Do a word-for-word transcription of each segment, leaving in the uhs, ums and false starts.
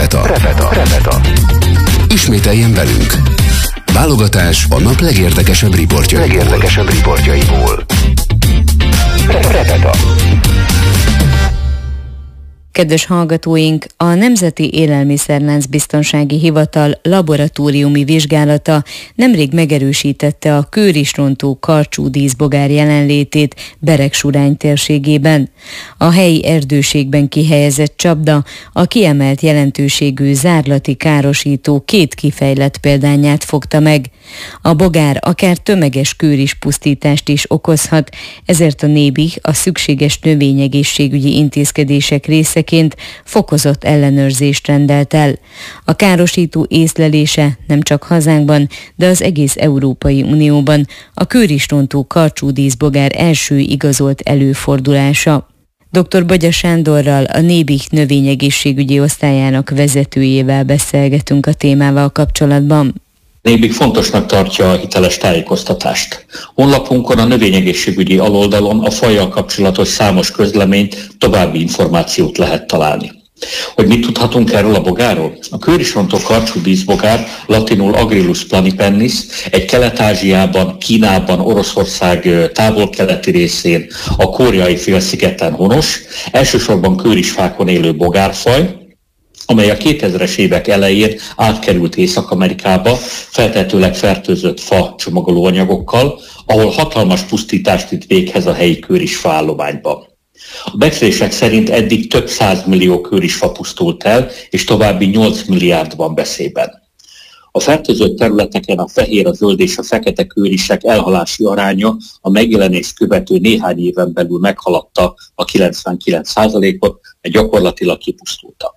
Repeta. Repeta. Repeta. Ismételjen velünk. Válogatás a nap legérdekesebb riportjaiból. Legérdekesebb riportjaiból. Repeta. Kedves hallgatóink, a Nemzeti Élelmiszerláncbiztonsági Hivatal laboratóriumi vizsgálata nemrég megerősítette a kőrisrontó karcsú díszbogár jelenlétét Beregsurány térségében. A helyi erdőségben kihelyezett csapda a kiemelt jelentőségű zárlati károsító két kifejlett példányát fogta meg. A bogár akár tömeges kőrispusztítást is okozhat, ezért a Nébih a szükséges növényegészségügyi intézkedések részeként fokozott ellenőrzést rendelt el. A károsító észlelése nem csak hazánkban, de az egész Európai Unióban a kőrisrontó karcsú díszbogár első igazolt előfordulása. doktor Bagya Sándorral, a Nébih növényegészségügyi osztályának vezetőjével beszélgetünk a témával kapcsolatban. Nébih fontosnak tartja a hiteles tájékoztatást. Honlapunkon a növényegészségügyi aloldalon a fajjal kapcsolatos számos közleményt, további információt lehet találni. Hogy mit tudhatunk erről a bogárról? A kőrisrontó karcsú díszbogár, latinul Agrilus planipennis, egy Kelet-Ázsiában, Kínában, Oroszország távol-keleti részén, a Koreai félszigeten honos, elsősorban kőrisfákon élő bogárfaj, amely a kétezres évek elején átkerült Észak-Amerikába, feltehetőleg fertőzött fa csomagolóanyagokkal, ahol hatalmas pusztítást vitt véghez a helyi kőrisfa állományban. A becslések szerint eddig több százmillió kőrisfa pusztult el, és további nyolc milliárd van veszélyben. A fertőzött területeken a fehér, a zöld és a fekete kőrisek elhalási aránya a megjelenést követő néhány éven belül meghaladta a kilencvenkilenc százalékot, mert gyakorlatilag kipusztultak.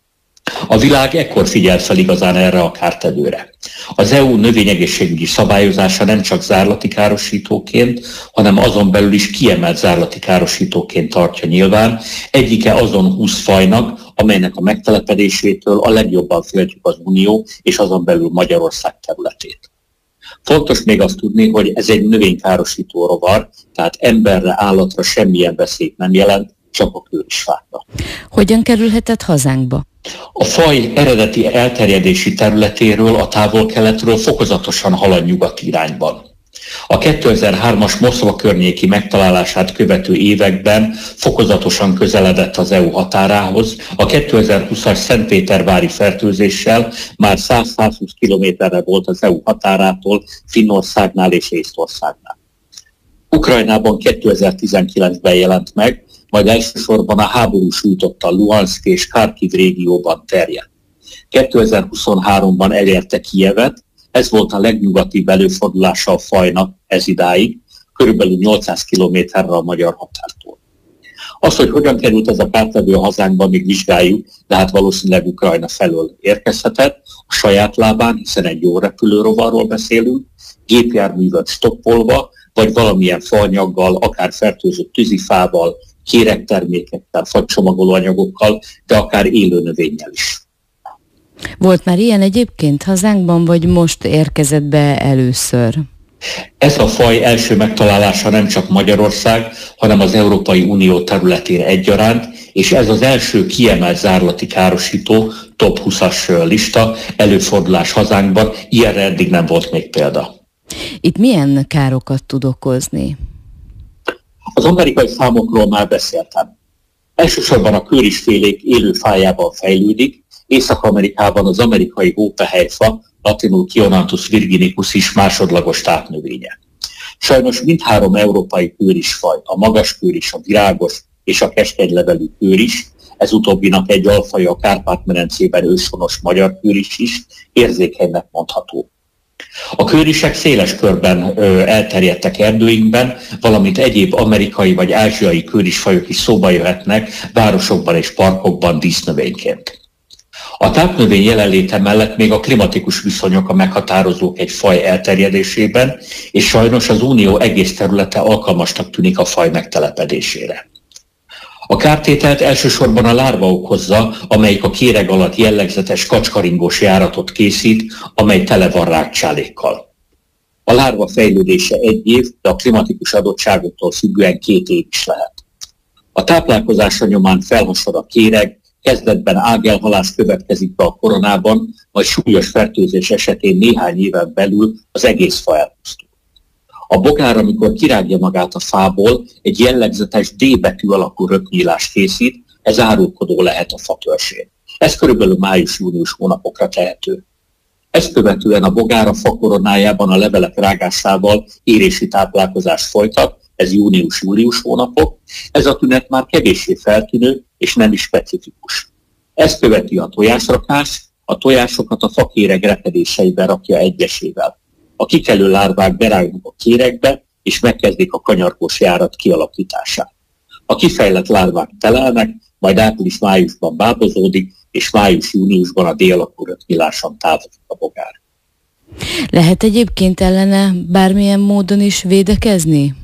A világ ekkor figyel fel igazán erre a kártevőre. Az é u növényegészségügyi szabályozása nem csak zárlati károsítóként, hanem azon belül is kiemelt zárlati károsítóként tartja nyilván, egyike azon húsz fajnak, amelynek a megtelepedésétől a legjobban féltjük az Unió és azon belül Magyarország területét. Fontos még azt tudni, hogy ez egy növénykárosító rovar, tehát emberre, állatra semmilyen veszélyt nem jelent, csak a kőrisfákra. Hogyan kerülhetett hazánkba? A faj eredeti elterjedési területéről, a távol-keletről fokozatosan halad nyugati irányban. A kétezer-hármas Moszkva környéki megtalálását követő években fokozatosan közeledett az é u határához, a kétezer-húszas szentpétervári fertőzéssel már száz-százhúsz kilométerre volt az é u határától, Finnországnál és Észtországnál. Ukrajnában kétezer-tizenkilencben jelent meg, majd elsősorban a háború sújtotta Luhanszk és Kharkiv régióban terjedt. kétezer-huszonháromban elérte Kijevet, ez volt a legnyugatibb előfordulása a fajnak ez idáig, körülbelül nyolcszáz kilométerre a magyar határtól. Az, hogy hogyan került ez a kártevő a hazánkba, még vizsgáljuk, de hát valószínűleg Ukrajna felől érkezhetett, a saját lábán, hiszen egy jó repülőrovarról beszélünk, gépjárművet stoppolva, vagy valamilyen faanyaggal, akár fertőzött tűzifával, kéregtermékekkel, fagycsomagolóanyagokkal, de akár élő növényel is. Volt már ilyen egyébként hazánkban, vagy most érkezett be először? Ez a faj első megtalálása nem csak Magyarország, hanem az Európai Unió területén egyaránt, és ez az első kiemelt zárlati károsító top húszas lista előfordulás hazánkban, ilyenre eddig nem volt még példa. Itt milyen károkat tud okozni? Az amerikai számokról már beszéltem. Elsősorban a kőrisfélék élő fájában fejlődik, Észak-Amerikában az amerikai hópehelyfa, latinul Chionanthus virginicus is másodlagos tápnövénye. Sajnos mindhárom európai kőrisfaj, a magas kőris, a virágos és a keskegylevelű kőris, ez utóbbinak egy alfaja a Kárpát-medencében őshonos magyar kőris is, érzékenynek mondható. A kőrisek széles körben ö, elterjedtek erdőinkben, valamint egyéb amerikai vagy ázsiai kőrisfajok is szóba jöhetnek városokban és parkokban dísznövényként. A tápnövény jelenléte mellett még a klimatikus viszonyok a meghatározók egy faj elterjedésében, és sajnos az Unió egész területe alkalmasnak tűnik a faj megtelepedésére. A kártételt elsősorban a lárva okozza, amelyik a kéreg alatt jellegzetes kacskaringós járatot készít, amely tele van rákcsálékkal. A lárva fejlődése egy év, de a klimatikus adottságoktól függően két év is lehet. A táplálkozása nyomán felhasad a kéreg, Kezdetben ágelhalás következik be a koronában, majd súlyos fertőzés esetén néhány éven belül az egész fa elpusztul. A bogár, amikor kirágja magát a fából, egy jellegzetes D betű alakú röpnyílást készít, ez árulkodó lehet a fatörzsén. Ez körülbelül május-június hónapokra tehető. Ezt követően a bogár a fa koronájában a levelek rágásával érési táplálkozást folytat, ez június-július hónapok. Ez a tünet már kevéssé feltűnő és nem is specifikus. Ezt követi a tojásrakás, a tojásokat a fakéreg repedéseiben rakja egyesével. A kikelő lárvák berágnak a kéregbe, és megkezdik a kanyargós járat kialakítását. A kifejlett lárvák telelnek, majd április-májusban bábozódik, és május-júniusban a D-alakú röpnyíláson távozik a bogár. Lehet egyébként ellene bármilyen módon is védekezni?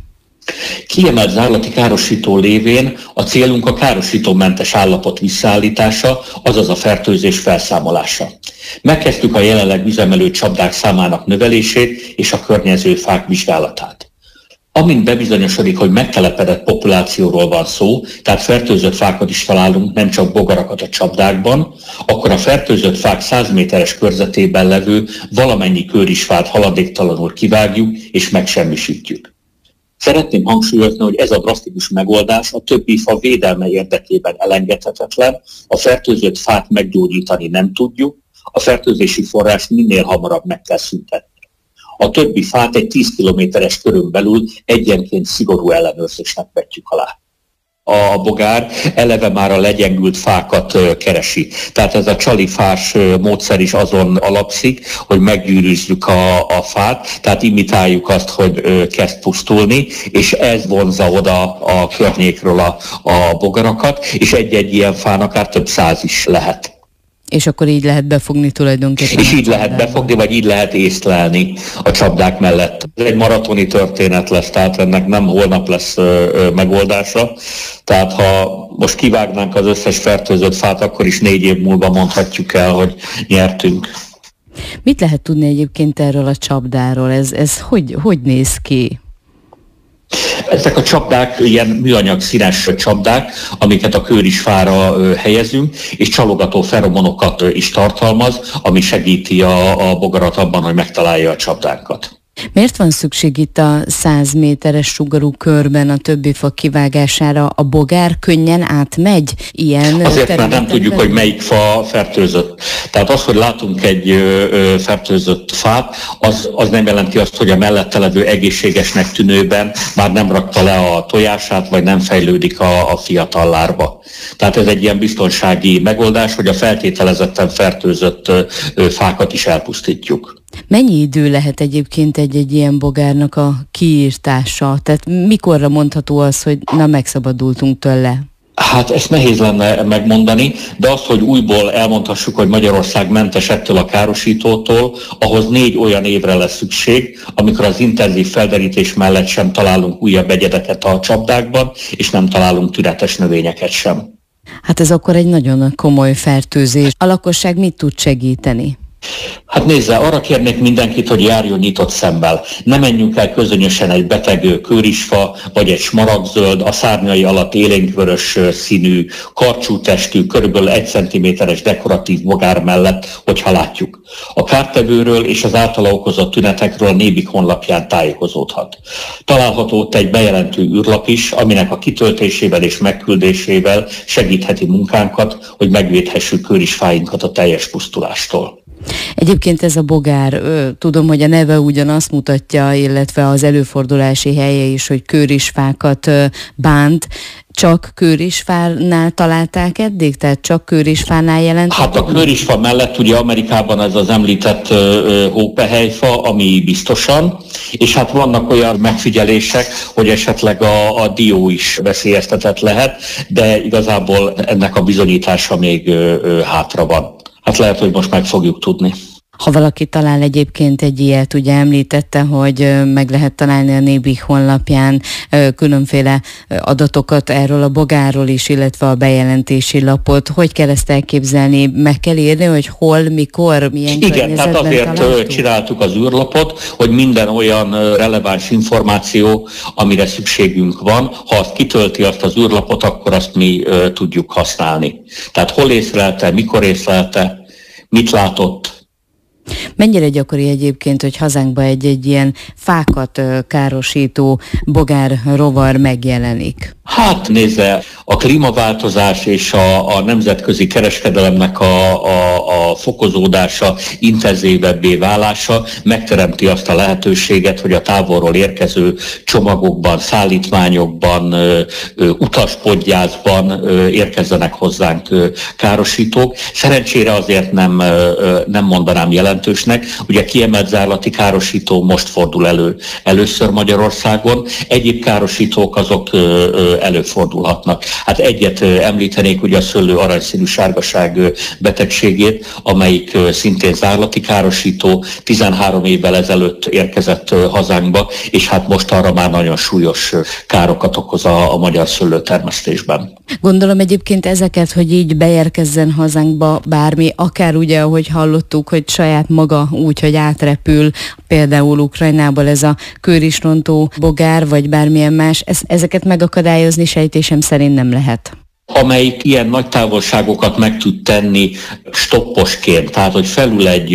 Kiemelt zárlati károsító lévén a célunk a károsítómentes állapot visszaállítása, azaz a fertőzés felszámolása. Megkezdtük a jelenleg üzemelő csapdák számának növelését és a környező fák vizsgálatát. Amint bebizonyosodik, hogy megtelepedett populációról van szó, tehát fertőzött fákat is találunk, nem csak bogarakat a csapdákban, akkor a fertőzött fák száz méteres körzetében levő valamennyi kőrisfát haladéktalanul kivágjuk és megsemmisítjük. Szeretném hangsúlyozni, hogy ez a drasztikus megoldás a többi fa védelme érdekében elengedhetetlen, a fertőzött fát meggyógyítani nem tudjuk, a fertőzési forrás minél hamarabb meg kell szüntetni. A többi fát egy tíz kilométeres körön belül egyenként szigorú ellenőrzésnek vetjük alá. A bogár eleve már a legyengült fákat keresi. Tehát ez a csalifás módszer is azon alapszik, hogy meggyűrűzzük a, a fát, tehát imitáljuk azt, hogy kezd pusztulni, és ez vonzza oda a környékről a, a bogarakat, és egy-egy ilyen fán akár több száz is lehet. És akkor így lehet befogni tulajdonképpen. És így lehet befogni, vagy így lehet észlelni a csapdák mellett. Ez egy maratoni történet lesz, tehát ennek nem holnap lesz ö, ö, megoldása. Tehát ha most kivágnánk az összes fertőzött fát, akkor is négy év múlva mondhatjuk el, hogy nyertünk. Mit lehet tudni egyébként erről a csapdáról? Ez, ez hogy, hogy néz ki? Ezek a csapdák ilyen műanyag színes csapdák, amiket a kőrisfára helyezünk, és csalogató feromonokat is tartalmaz, ami segíti a, a bogarat abban, hogy megtalálja a csapdánkat. Miért van szükség itt a száz méteres sugarú körben a többi fa kivágására? A bogár könnyen átmegy ilyen Azért, mert nem tudjuk, hogy melyik fa fertőzött. Tehát az, hogy látunk egy ö, fertőzött fát, az, az nem jelenti azt, hogy a mellette levő egészségesnek tűnőben már nem rakta le a tojását, vagy nem fejlődik a, a fiatal lárva. Tehát ez egy ilyen biztonsági megoldás, hogy a feltételezetten fertőzött ö, ö, fákat is elpusztítjuk. Mennyi idő lehet egyébként egy-egy ilyen bogárnak a kiírtása? Tehát mikorra mondható az, hogy na megszabadultunk tőle? Hát ezt nehéz lenne megmondani, de az, hogy újból elmondhassuk, hogy Magyarország mentes ettől a károsítótól, ahhoz négy olyan évre lesz szükség, amikor az intenzív felderítés mellett sem találunk újabb egyedeket a csapdákban, és nem találunk tünetes növényeket sem. Hát ez akkor egy nagyon komoly fertőzés. A lakosság mit tud segíteni? Hát nézze, arra kérnék mindenkit, hogy járjon nyitott szemmel. Ne menjünk el közönösen egy beteg kőrisfa, vagy egy smaragdzöld, a szárnyai alatt élénkvörös színű, karcsú testű, körülbelül egy centiméteres dekoratív bogár mellett, hogyha látjuk. A kártevőről és az általa okozott tünetekről a Nébik honlapján tájékozódhat. Található ott egy bejelentő űrlap is, aminek a kitöltésével és megküldésével segítheti munkánkat, hogy megvédhessük kőrisfáinkat a teljes pusztulástól. Egyébként ez a bogár, tudom, hogy a neve ugyanazt mutatja, illetve az előfordulási helye is, hogy kőrisfákat bánt. Csak kőrisfánál találták eddig? Tehát csak kőrisfánál jelent? Hát a kőrisfa mellett ugye Amerikában ez az említett hópehelyfa, ami biztosan, és hát vannak olyan megfigyelések, hogy esetleg a, a dió is veszélyeztetett lehet, de igazából ennek a bizonyítása még ö, ö, hátra van. Hát lehet, hogy most meg fogjuk tudni. Ha valaki talál egyébként egy ilyet, ugye említette, hogy meg lehet találni a Nébih honlapján különféle adatokat erről a bogárról is, illetve a bejelentési lapot. Hogy kell ezt elképzelni? Meg kell írni, hogy hol, mikor, milyen Igen, tehát azért találtuk? Csináltuk az űrlapot, hogy minden olyan releváns információ, amire szükségünk van, ha azt kitölti azt az űrlapot, akkor azt mi uh, tudjuk használni. Tehát hol észlelte, mikor észlelte, mit látott. Mennyire gyakori egyébként, hogy hazánkban egy-egy ilyen fákat károsító bogár rovar megjelenik? Hát nézze, a klímaváltozás és a, a nemzetközi kereskedelemnek a, a, a fokozódása, intenzívebbé válása megteremti azt a lehetőséget, hogy a távolról érkező csomagokban, szállítmányokban, ö, ö, utaspodgyászban ö, érkezzenek hozzánk ö, károsítók. Szerencsére azért nem, ö, nem mondanám jelentősnek. Ugye kiemelt zárlati károsító most fordul elő először Magyarországon. Egyéb károsítók azok ö, ö, előfordulhatnak. Hát egyet említenék, ugye a szőlő aranyszínű sárgaság betegségét, amelyik szintén zárlati károsító, tizenhárom évvel ezelőtt érkezett hazánkba, és hát most arra már nagyon súlyos károkat okoz a, a magyar szőlőtermesztésben. Gondolom egyébként ezeket, hogy így beérkezzen hazánkba bármi, akár ugye, ahogy hallottuk, hogy saját maga úgy, hogy átrepül, például Ukrajnából ez a kőrisrontó bogár, vagy bármilyen más, ez, ezeket megakadályozni sejtésem szerint nem lehet. Amelyik ilyen nagy távolságokat meg tud tenni stopposként, tehát hogy felül egy